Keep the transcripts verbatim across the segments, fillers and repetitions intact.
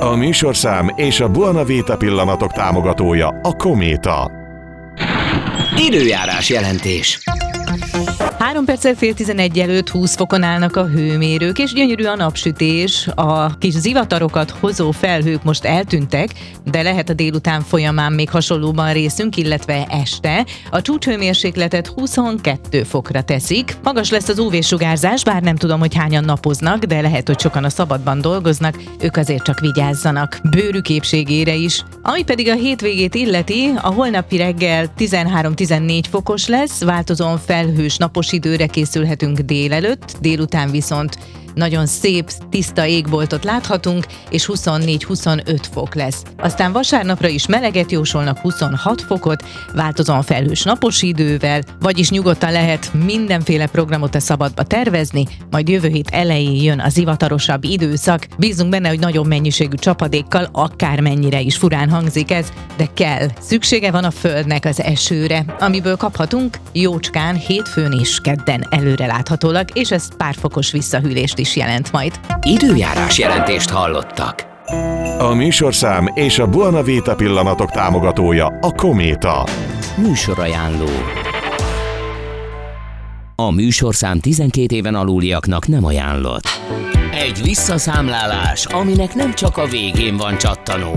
A műsorszám és a Buona Vita pillanatok támogatója a Kométa. Időjárás jelentés. Három perccel fél tizenegy előtt húsz fokon állnak a hőmérők, és gyönyörű a napsütés. A kis zivatarokat hozó felhők most eltűntek, de lehet a délután folyamán még hasonlóban részünk, illetve este. A csúcshőmérsékletet huszonkettő fokra teszik. Magas lesz az ú vé-sugárzás, bár nem tudom, hogy hányan napoznak, de lehet, hogy sokan a szabadban dolgoznak, ők azért csak vigyázzanak. Bőrük épségére is. Ami pedig a hétvégét illeti, a holnapi reggel tizenhárom-tizennégy fokos lesz, változóan felhős napos időre készülhetünk délelőtt, délután viszont nagyon szép, tiszta égboltot láthatunk, és huszonnégy-huszonöt fok lesz. Aztán vasárnapra is meleget jósolnak, huszonhat fokot, változóan felhős napos idővel, vagyis nyugodtan lehet mindenféle programot a szabadba tervezni, majd jövő hét elején jön a zivatarosabb időszak. Bízunk benne, hogy nagyobb mennyiségű csapadékkal, akármennyire is furán hangzik ez, de kell. Szüksége van a földnek az esőre, amiből kaphatunk jócskán hétfőn és kedden előreláthatólag, és ez pár fokos visszahűlést is jelent majd. Időjárás jelentést hallottak. A műsorszám és a Buona Vita pillanatok támogatója a Kométa. Műsorajánló. A műsorszám tizenkét éven aluliaknak nem ajánlott. Egy visszaszámlálás, aminek nem csak a végén van csattanó.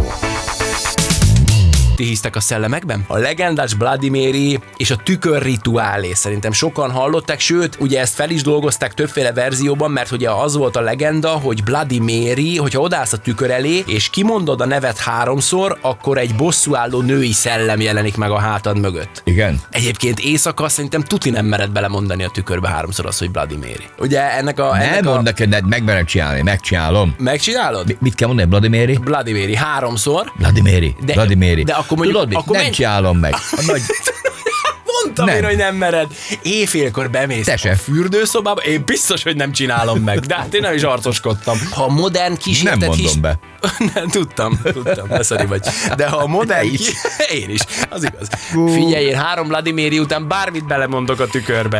Ti hisztek a szellemekben? A legendás Bloody Mary és a tükörrituálé. Szerintem sokan hallották, sőt, ugye ezt fel is dolgozták többféle verzióban, mert ugye az volt a legenda, hogy Bloody Mary, hogyha odállsz a tükör elé, és kimondod a nevet háromszor, akkor egy bosszúálló női szellem jelenik meg a hátad mögött. Igen. Egyébként éjszaka szerintem tuti nem mered belemondani a tükörbe háromszor azt, hogy Bloody Mary. Ugye ennek a... Ennek nem a... mond neked, megmerem csinálni, megcsinálom. Megcsinálod? Mi, mit kell mondani, Bloody Mary? Bloody Mary háromszor. Bloody Mary, De, Bloody Mary. De akkor mondjuk, tudod, akkor nem menj... csinálom meg. A nagy... Mondtam nem. én, hogy nem mered. Éjfélkor bemész Te a fürdőszobába, én biztos, hogy nem csinálom meg, de hát én nem is arcoskodtam. Ha a modern kísértet... Nem mondom his... be. Nem, tudtam, tudtam, beszari vagy. De ha a modern... Ki... Én is, az igaz. Figyelj, én három Bloody Mary után bármit belemondok a tükörbe.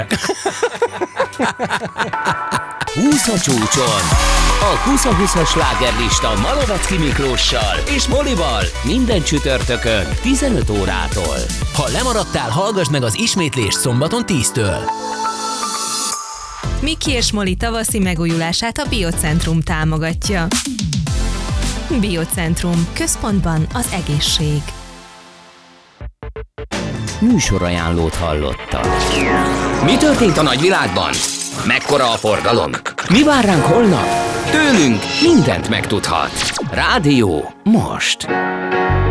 húsz a csúcson. A húsz-húszas slágerlista Malovecki Miklóssal és Molival minden csütörtökön tizenöt órától. Ha lemaradtál, hallgass meg az ismétlést szombaton tíztől. Miki és Moli tavaszi megújulását a Biocentrum támogatja. Biocentrum. Központban az egészség. Műsorajánlót hallottak. Mi történt a nagyvilágban? Mekkora a forgalom? Mi vár ránk holnap? Tőlünk mindent megtudhat. Rádió most.